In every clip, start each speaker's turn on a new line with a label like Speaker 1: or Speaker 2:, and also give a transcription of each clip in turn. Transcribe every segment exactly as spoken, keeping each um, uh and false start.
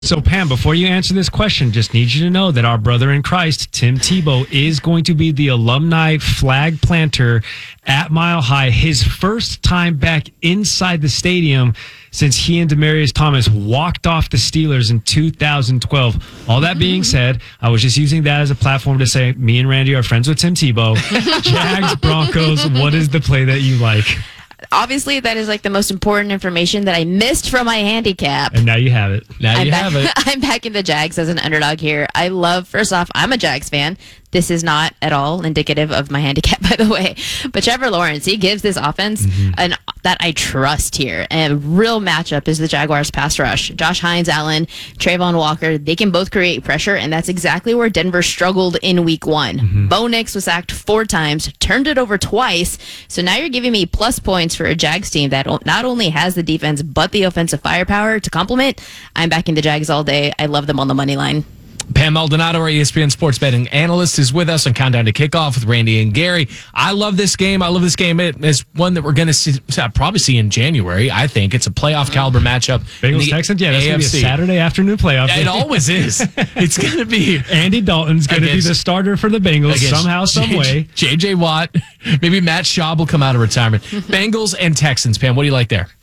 Speaker 1: So, Pam, before you answer this question, just need you to know that our brother in Christ, Tim Tebow, is going to be the alumni flag planter at Mile High. His first time back inside the stadium since he and Demaryius Thomas walked off the Steelers in two thousand twelve. All that being said, I was just using that as a platform to say me and Randy are friends with Tim Tebow. Jags, Broncos, what is the play that you like?
Speaker 2: Obviously, that is like the most important information that I missed from my handicap.
Speaker 1: And now you have it.
Speaker 3: Now
Speaker 2: I'm
Speaker 3: you
Speaker 2: back,
Speaker 3: have it.
Speaker 2: I'm backing the Jags as an underdog here. I love, first off, I'm a Jags fan. This is not at all indicative of my handicap, by the way. But Trevor Lawrence, he gives this offense mm-hmm. an that I trust here. And a real matchup is the Jaguars pass rush. Josh Hines, Allen, Trayvon Walker, they can both create pressure, and that's exactly where Denver struggled in week one. Mm-hmm. Bo Nix was sacked four times, turned it over twice. So now you're giving me plus points for a Jags team that not only has the defense, but the offensive firepower to complement. I'm backing the Jags all day. I love them on the money line.
Speaker 3: Pam Maldonado, our E S P N sports betting analyst, is with us on Countdown to Kickoff with Randy and Gary. I love this game. I love this game. It's one that we're going to probably see in January, I think. It's a playoff caliber matchup.
Speaker 1: Bengals Texans? Yeah, that's going to be a Saturday afternoon playoff game.
Speaker 3: It always is. It's going to be.
Speaker 1: Andy Dalton's going to be the starter for the Bengals somehow, some way.
Speaker 3: J J Watt. Maybe Matt Schaub will come out of retirement. Bengals and Texans. Pam, what do you like there?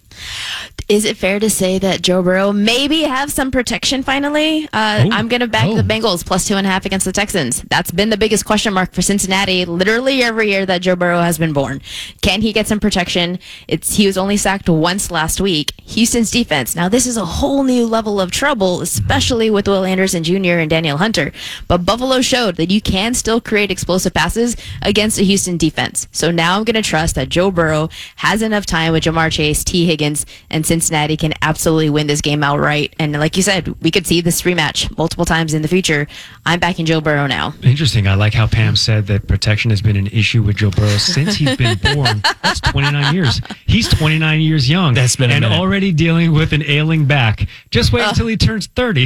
Speaker 2: Is it fair to say that Joe Burrow maybe have some protection finally? Uh, oh, I'm going to back oh. the Bengals plus two and a half against the Texans. That's been the biggest question mark for Cincinnati literally every year that Joe Burrow has been born. Can he get some protection? It's He was only sacked once last week. Houston's defense. Now, this is a whole new level of trouble, especially with Will Anderson Junior and Daniel Hunter. But Buffalo showed that you can still create explosive passes against a Houston defense. So now I'm going to trust that Joe Burrow has enough time with Jamar Chase, T. Higgins, and Cincinnati can absolutely win this game outright. And like you said, we could see this rematch multiple times in the future. I'm backing Joe Burrow now.
Speaker 1: Interesting. I like how Pam said that protection has been an issue with Joe Burrow since he's been born. That's twenty-nine years. He's twenty-nine years young.
Speaker 3: That's been a
Speaker 1: and
Speaker 3: minute.
Speaker 1: Already dealing with an ailing back. Just wait uh. until he turns thirty.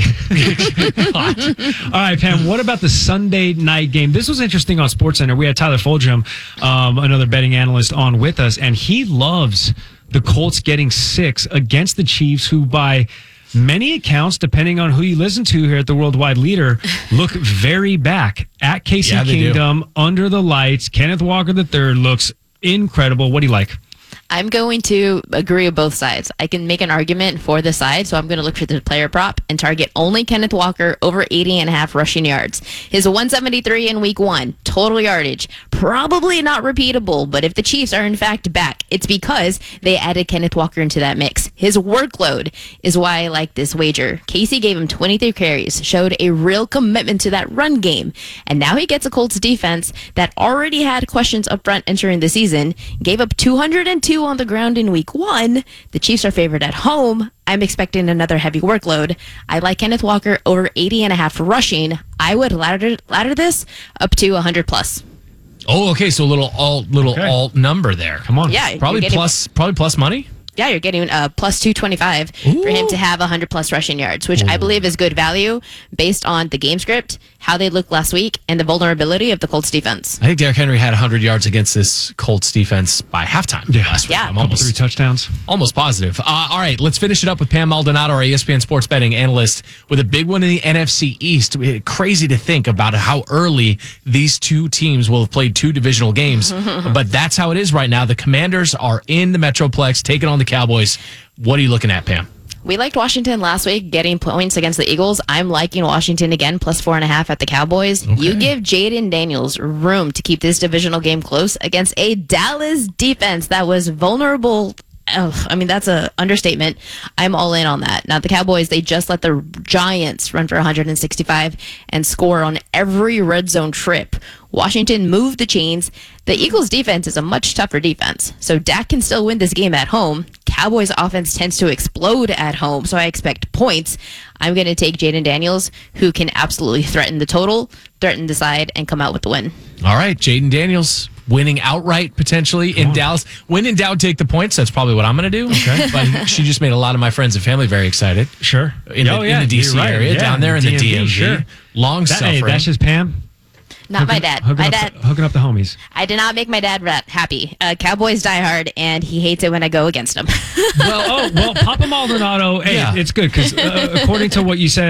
Speaker 1: All right, Pam, what about the Sunday night game? This was interesting on SportsCenter. We had Tyler Fulgham, um, another betting analyst, on with us, and he loves the Colts getting six against the Chiefs, who by many accounts, depending on who you listen to here at the Worldwide Leader, look very back at K C yeah, Kingdom, under the lights. Kenneth Walker the third looks incredible. What do you like?
Speaker 2: I'm going to agree with both sides. I can make an argument for the side, so I'm going to look for the player prop and target only Kenneth Walker over eighty and a half rushing yards. His one seventy-three in week one, total yardage, probably not repeatable, but if the Chiefs are in fact back, it's because they added Kenneth Walker into that mix. His workload is why I like this wager. Casey gave him twenty-three carries, showed a real commitment to that run game, and now he gets a Colts defense that already had questions up front entering the season, gave up two hundred two on the ground in week one. The Chiefs are favored at home. I'm expecting another heavy workload. I like Kenneth Walker over eighty and a half rushing. I would ladder ladder this up to one hundred plus.
Speaker 3: Oh, okay. So a little alt, little
Speaker 1: okay.
Speaker 3: alt number there. Come on.
Speaker 2: Yeah,
Speaker 3: probably
Speaker 2: getting,
Speaker 3: plus, probably plus money.
Speaker 2: Yeah, you're getting uh, plus two twenty-five
Speaker 3: Ooh.
Speaker 2: for him to have one hundred plus rushing yards, which Ooh. I believe is good value based on the game script, how they looked last week, and the vulnerability of the Colts defense.
Speaker 3: I think Derrick Henry had one hundred yards against this Colts defense by halftime
Speaker 1: yeah.
Speaker 3: last week.
Speaker 2: Yeah.
Speaker 3: I'm almost
Speaker 1: three touchdowns.
Speaker 3: Almost positive. Uh, all right, let's finish it up with Pam Maldonado, our E S P N sports betting analyst, with a big one in the N F C East. Crazy to think about how early these two teams will have played two divisional games, but that's how it is right now. The Commanders are in the Metroplex taking on the Cowboys. What are you looking at, Pam?
Speaker 2: We liked Washington last week, getting points against the Eagles. I'm liking Washington again, plus four and a half at the Cowboys. Okay. You give Jaden Daniels room to keep this divisional game close against a Dallas defense that was vulnerable. Oh, I mean, that's an understatement. I'm all in on that. Now, the Cowboys, they just let the Giants run for one hundred sixty-five and score on every red zone trip. Washington moved the chains. The Eagles' defense is a much tougher defense, so Dak can still win this game at home. Cowboys' offense tends to explode at home, so I expect points. I'm going to take Jaden Daniels, who can absolutely threaten the total, threaten the side, and come out with the win.
Speaker 3: All right, Jaden Daniels winning outright potentially in Dallas. When in doubt, take the points. That's probably what I'm going to do. Okay. But she just made a lot of my friends and family very excited.
Speaker 1: Sure.
Speaker 3: In,
Speaker 1: oh,
Speaker 3: the,
Speaker 1: yeah,
Speaker 3: in the D C
Speaker 1: right.
Speaker 3: area,
Speaker 1: yeah,
Speaker 3: down there in the D M V.
Speaker 1: Sure.
Speaker 3: Long
Speaker 1: that,
Speaker 3: suffering.
Speaker 1: Hey, that's just Pam.
Speaker 2: Not my dad.
Speaker 1: Hooking
Speaker 2: My
Speaker 1: up,
Speaker 2: dad.
Speaker 1: The, hooking up the homies.
Speaker 2: I did not make my dad ra- happy. Uh, Cowboys die hard, and he hates it when I go against him.
Speaker 1: Well, oh, well, Papa Maldonado, hey,
Speaker 3: Yeah.
Speaker 1: it's good because uh, according to what you said,